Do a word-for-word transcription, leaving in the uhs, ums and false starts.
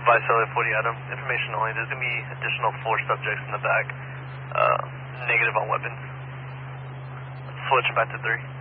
Vice L A forty Adam, information only. There's going to be additional four subjects in the back. Uh, negative on weapons. Switch back to three.